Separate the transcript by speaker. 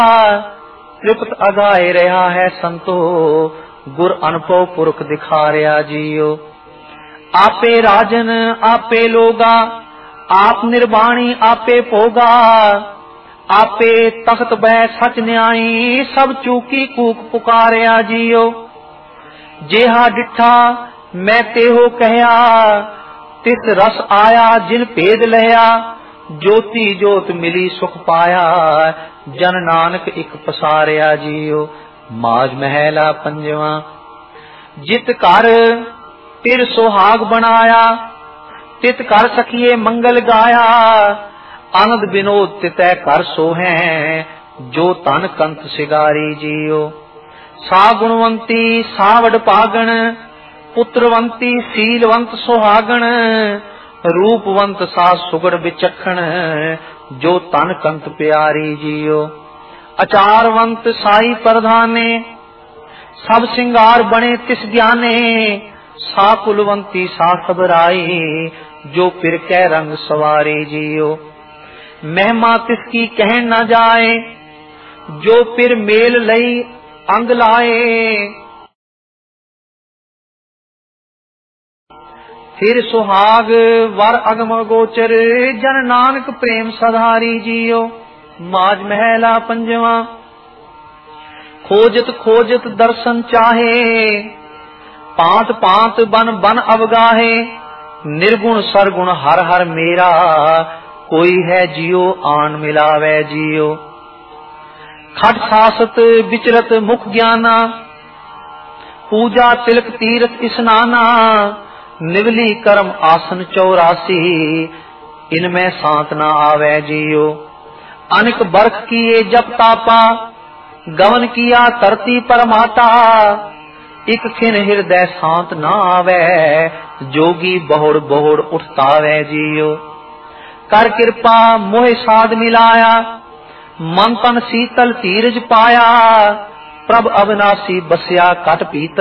Speaker 1: ਤ੍ਰਿਪਤ ਅਗਾਏ ਰਿਹਾ ਹੈ ਸੰਤੋ, ਗੁਰ ਅਨੁਭਵ ਪੁਰਖ ਦਿਖਾ ਰਿਹਾ ਜੀਓ। ਆਪੇ ਰਾਜਨ ਆਪੇ ਲੋਗਾ, ਆਪ ਨਿਰਵਾਣੀ ਆਪੇ ਭੋਗਾ। ਆਪੇ ਤਖਤ ਬੈ ਸਚ ਨਿਆਈ, ਸਭ ਚੂਕੀ ਕੂਕ ਪੁਕਾਰਿਆ ਜੀਓ। ਜਿਹਾ ਡਿਠਾ ਮੈਂ ਤੇਹੋ ਕਹਿਆ, ਤਿਸ ਰਸ ਆਇਆ ਜਿਨ ਭੇਦ ਲਿਆ। ਜੋਤੀ ਜੋਤ ਮਿਲੀ ਸੁਖ ਪਾਇਆ, ਜਨ ਨਾਨਕ ਇੱਕ ਪਸਾਰਿਆ ਜੀਓ। ਮਾਜ ਮਹਿਲਾ ਪੰਜਵਾਂ। ਜਿਤ ਘਰ ਤਿਰ ਸੁਹਾਗ ਬਣਾਇਆ, ਤਿਤ ਘਰ ਸਖੀਏ ਮੰਗਲ ਗਾਇਆ। ਆਨੰਦ ਬਿਨੋਦ ਤਿਤੈ ਘਰ ਸੋਹੈ, ਜੋ ਤਨ ਕੰਤ ਸਿਗਾਰੀ ਜੀਓ। ਸਾ ਗੁਣਵੰਤੀ ਸਾ ਵਡਭਾਗਣ, ਪੁੱਤਰਵੰਤੀ ਸੀਲਵੰਤ ਸੁਹਾਗਣ। ਰੂਪਵੰਤ ਸਾ ਸੁਗੜ ਵਿਚਖਣ, ਜੋ ਤਨ ਕੰਤ ਪਿਆਰੀ ਜੀਓ। ਅਚਾਰਵੰਤ ਸਾਈ ਪ੍ਰਧਾਨੇ, ਸਭ ਸਿੰਗਾਰ ਬਣੇ ਤਿਸ ਗਿਆਨੇ। ਸਾ ਕੁਲਵੰਤੀ ਸਾ ਸਬਰਾਈ, ਜੋ ਫਿਰ ਕੈ ਰੰਗ ਸਵਾਰੀ ਜੀਓ। ਮਹਿਮਾ ਤਿਸ ਕੀ ਕਹਿਣ ਨਾ ਜਾਏ, ਜੋ ਫਿਰ ਮੇਲ ਲਈ ਅੰਗ ਲਾਏ। ਫਿਰ ਸੁਹਾਗ ਵਰ ਅਗਮ ਗੋਚਰ, ਜਨ ਨਾਨਕ ਪ੍ਰੇਮ ਸਧਾਰੀ ਜੀਓ। ਮਾਜ ਮਹਿਲਾ ਪੰਜਵਾਂ। ਖੋਜਤ ਖੋਜਤ ਦਰਸ਼ਨ ਚਾਹੇ, ਭਾਂਤ ਭਾਂਤ ਬਨ ਬਨ ਅਵਗਾਹੇ। ਨਿਰਗੁਣ ਸਰਗੁਣ ਹਰ ਹਰ ਮੇਰਾ, ਕੋਈ ਹੈ ਜੀਓ ਆਣ ਮਿਲਾਵੇ ਜੀਓ। ਖਟ ਸਾਸਤ ਵਿਚਰਤ ਮੁਖ ਗਿਆਨਾ, ਪੂਜਾ ਤਿਲਕ ਤੀਰਥ ਇਸਨਾਨਾ। ਨਿਵਲੀ ਕਰਮ ਆਸਨ 84, ਇਨਮੈ ਸਾਤ ਨਾ ਆਵੇ ਜੀਓ। ਅਨਕ ਬਰਖ ਕੀਏ ਜਪ ਤਾਪਾ, ਗਵਨ ਕੀਆ ਧਰਤੀ ਪਰਮਾਤਾ। ਇਕ ਖਿਨ ਹਿਰਦੈ ਸ਼ਾਂਤ ਨਾ ਆਵੇ, ਜੋਗੀ ਬਹੁੜ ਬਹੁੜ ਉਠਤਾਵੇ ਜੀਓ। ਕਰ ਕਿਰਪਾ ਮੋਹਿ ਸਾਧ ਮਿਲਾਇਆ, ਮਨ ਤਨ ਸੀਤਲ ਧੀਰਜ ਪਾਇਆ। ਪ੍ਰਭ ਅਵਨਾਸੀ ਬਸਿਆ ਕਟ ਪੀਤ,